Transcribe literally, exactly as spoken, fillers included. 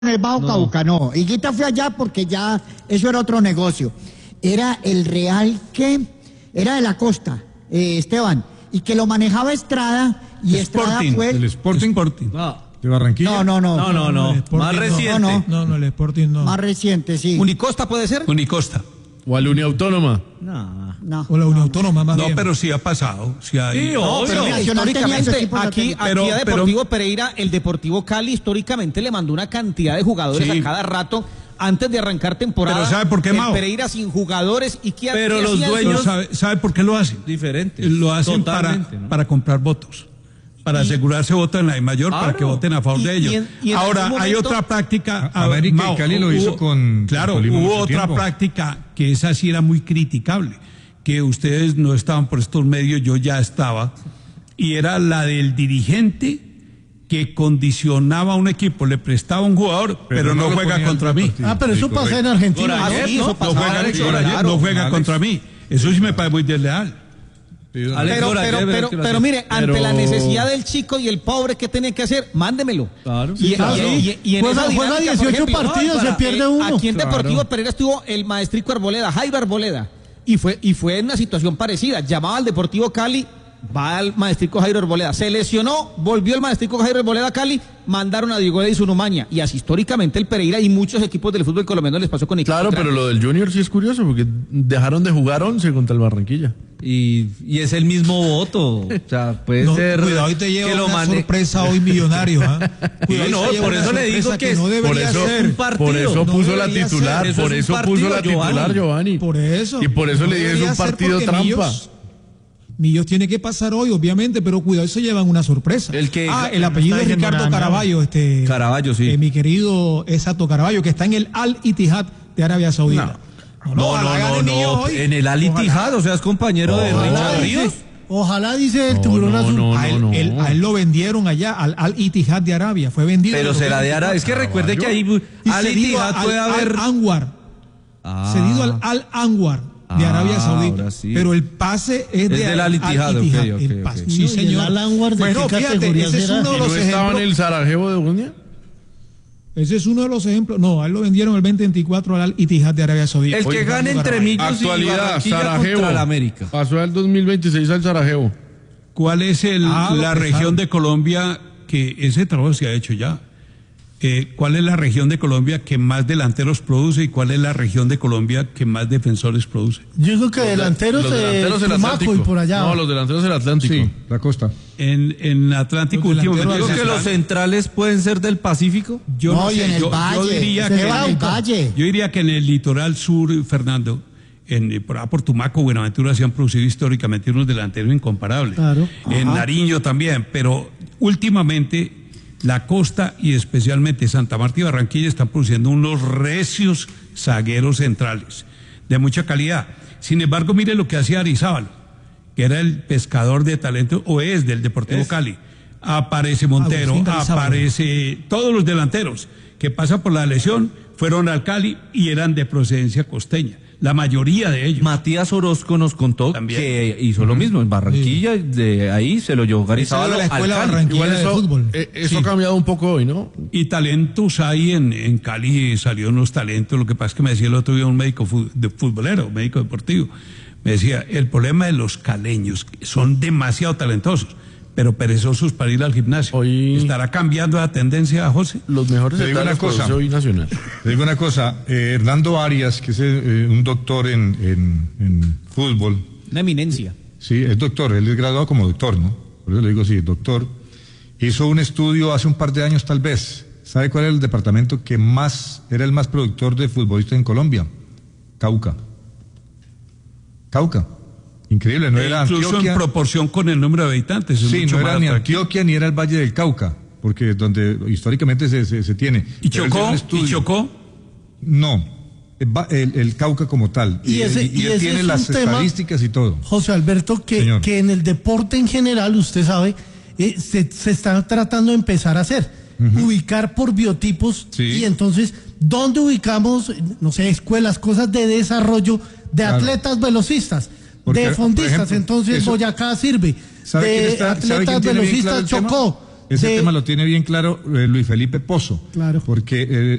en el Bajo No. Cauca, no. Higuita fue allá porque ya eso era otro negocio. Era el Real que era de la costa, eh, Esteban, y que lo manejaba Estrada y Estrada Sporting, fue el Sporting, Sporting. No, de Barranquilla. no, no, no, no, no, no. el Sporting Más no. reciente. No, no. No, no, el Sporting no. más reciente, sí. ¿Unicosta puede ser? Unicosta. O a la Uniautónoma. No. No, O la Unión Autónoma, más No, bien. pero sí ha pasado. Sí hay... Sí, obvio. pero Mira, Nacional tenía esos históricamente, equipos aquí, satélites. aquí Pero- a Deportivo Pereira, el Deportivo Cali, históricamente le mandó una cantidad de jugadores Sí. a cada rato antes de arrancar temporada. Pero ¿sabe por qué, el Mao? Pereira sin jugadores y que Pero los dueños- ¿Sabe, ¿Sabe por qué lo hacen? Diferentes. Lo hacen para, Totalmente, ¿no? para comprar votos. Para asegurarse votos en la I mayor para Claro. que voten a favor Y- de ellos. y en- y en Ahora, algún hay momento- otra práctica. A- América y Mao, Cali lo hizo con- Claro, con Tolima hubo mucho otra tiempo. práctica que esa sí era muy criticable. Que ustedes no estaban por estos medios, yo ya estaba. Y era la del dirigente que condicionaba a un equipo, le prestaba un jugador, pero, Pero no no, lo juega ponía contra en mí. partido. Ah, pero Sí, eso pasa correcto. en Argentina. Por ¿no? ayer, Sí, eso No pasaba, juega, Alex, no, claro. no juega Alex. contra mí. Eso sí me parece muy desleal. Alex Pero, Dora, pero, ya verás pero, que lo pero hace. mire, ante Pero- la necesidad del chico y el pobre, ¿qué tiene que hacer? Mándemelo. Claro. Y, claro. y- y- y en Juega- esa juega dinámica, por dieciocho ejemplo, partidos, para- se pierde eh, uno. Aquí en Claro. Deportivo Pereira estuvo el maestrico Arboleda, Jairo Arboleda, y fue, y fue en una situación parecida. Llamaba al Deportivo Cali, va al maestrico Jairo Arboleda, se lesionó, volvió el maestrico Jairo Arboleda a Cali, mandaron a Diego Edison Umaña, y así históricamente el Pereira y muchos equipos del fútbol colombiano les pasó con equipos Claro, pero grandes. lo del Junior sí es curioso porque dejaron de jugar once contra el Barranquilla. Y, y es el mismo voto. O sea, puede No, ser. cuidado, hoy te lleva que lo una mane- sorpresa hoy millonario, ¿ah? Sí, Cuidado, hoy no, te lleva por una eso le digo sorpresa que, no es- debería por eso- ser. un partido. Por eso no puso la debería titular, ser. Eso por es un eso partido, puso la titular, Giovanni. Giovanni. Por eso. Y por eso No le dije es debería un ser partido porque trampa. Millos, Millos tiene que pasar hoy, obviamente, pero cuidado, se llevan una sorpresa. El que- ah, el apellido no es está diciendo Ricardo nada, Caraballo, este. Caraballo, sí. eh, mi querido Exacto Caraballo, que está en el Al Ittihad de Arabia Saudita. No, no, ojalá no, gane Millos no. hoy. En el Ali Ojalá. Tijad, o sea, es compañero de Ojalá, Richard dice- Ríos. Ojalá dice el No, tiburón no, azul. no, a, él, no, no. él- a él lo vendieron allá, al Al Ittihad de Arabia. Fue vendido. Pero en el será de Arabia. Es que recuerde que ahí Y Ali cedido Tijad al- puede al haber. Anwar. Ah. Cedido al Al Anwar de Ah, Arabia Saudita. ahora sí. Pero el pase es, Es de del Al Ittihad, ok, Ittihad, ok, el ok. pase. ¿Y Sí, el señor. Al Anwar de Bueno, qué fíjate, categoría ese es será? uno de ¿Y los no estaba en ejemplos. el Sarajevo de Bosnia? Ese es uno de los ejemplos. No, a él lo vendieron el veinte veinticuatro al Al Ittihad de Arabia Saudita. El que Oye, gane Ricardo entre Caraballo. Millos y Actualidad, Barranquilla Sarajevo. contra la América. Pasó al dos mil veintiséis al Sarajevo. ¿Cuál es el, Ah, lo la que región sabe. de Colombia que ese trabajo se ha hecho ya? Eh, ¿Cuál es la región de Colombia que más delanteros produce y cuál es la región de Colombia que más defensores produce? Yo digo que delanteros, Los delanteros eh, del Tumaco Atlántico. y por allá. No, los delanteros del Atlántico. Sí. La costa. En, en Atlántico Los últimamente. delanteros Digo que los Central, centrales pueden ser del Pacífico. yo No, no y sé, en el yo, yo valle, diría se que va en el valle. yo diría que en el litoral sur, Fernando, en, eh, por, ah, por Tumaco, Buenaventura se han producido históricamente unos delanteros incomparables. Claro. En Nariño también, pero últimamente la costa y especialmente Santa Marta y Barranquilla están produciendo unos recios zagueros centrales de mucha calidad. Sin embargo, mire lo que hacía Arizábal, que era el pescador de talento, o es del Deportivo Cali. Aparece Montero, Agustín Arizábal. aparece todos los delanteros que pasan por la lesión, fueron al Cali y eran de procedencia costeña, la mayoría de ellos. Matías Orozco nos contó También. que hizo lo mismo en Barranquilla, de ahí se lo llevó Ese era Garizabal de la al escuela Cali. Barranquilla Igual de eso, fútbol. eh, eso Sí. ha cambiado un poco hoy, ¿no? Y talentos hay en, en Cali, salió unos talentos, lo que pasa es que me decía el otro día un médico fu- de futbolero, un médico deportivo, me decía, el problema de los caleños, que son demasiado talentosos, pero perezosos para ir al gimnasio. Hoy- ¿Estará cambiando la tendencia, José? Los mejores Te digo centrales una cosa. produce hoy Nacional. Le digo una cosa, eh, Hernando Arias, que es eh, un doctor en, en, en fútbol, Una eminencia. sí, es doctor, él es graduado como doctor, ¿no? Por eso le digo sí, doctor. Hizo un estudio hace un par de años tal vez. ¿Sabe cuál era el departamento que más, era el más productor de futbolistas en Colombia? Cauca. Cauca. Increíble, no E era incluso Antioquia. en proporción con el número de habitantes. es Sí, mucho no era más ni atractivo. Antioquia ni era el Valle del Cauca, porque donde históricamente se, se, se tiene. ¿Y Pero Chocó? ese era un ¿Y estudio. Chocó? No, el, va- el- el Cauca como tal. Y ese- él- y él ese tiene es las un tema- estadísticas y todo. José Alberto, que, Señor. que en el deporte en general, usted sabe, eh, se, se está tratando de empezar a hacer, ubicar por biotipos Sí. y entonces, ¿dónde ubicamos, no sé, escuelas, cosas de desarrollo de Claro. atletas velocistas, Porque, de por fondistas? ejemplo, entonces eso- Boyacá sirve, ¿Sabe quién de está- sabe quién atletas tiene bien claro velocistas el tema? Chocó, Ese de- tema lo tiene bien claro eh, Luis Felipe Pozo. Claro. Porque eh,